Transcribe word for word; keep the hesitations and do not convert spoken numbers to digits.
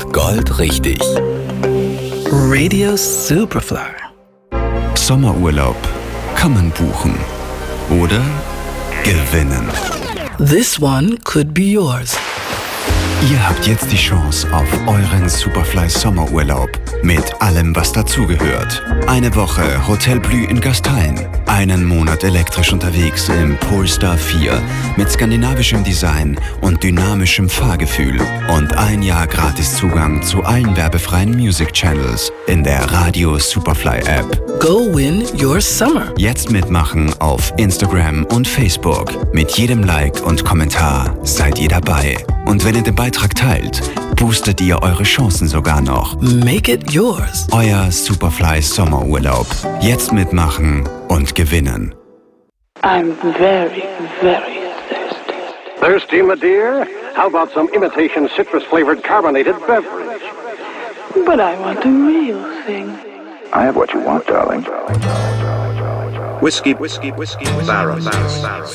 ist goldrichtig. Radio Superfly. Sommerurlaub kann man buchen oder gewinnen. This one could be yours. Ihr habt jetzt die Chance auf euren Superfly Sommerurlaub mit allem, was dazugehört. Eine Woche Hotel Blü in Gastein, einen Monat elektrisch unterwegs im Polestar vier mit skandinavischem Design und dynamischem Fahrgefühl und ein Jahr Gratiszugang zu allen werbefreien Music Channels in der Radio Superfly App. Go win your summer. Jetzt mitmachen auf Instagram und Facebook. Mit jedem Like und Kommentar seid ihr dabei. Und wenn ihr den Beitrag teilt, boostet ihr eure Chancen sogar noch. Make it yours. Euer Superfly Sommerurlaub. Jetzt mitmachen und gewinnen. I'm very, very thirsty. Thirsty, my dear? How about some imitation citrus-flavored carbonated beverage? But I want the real thing. I have what you want, darling. Whiskey, whiskey, whiskey, barrel, barrel, barrel.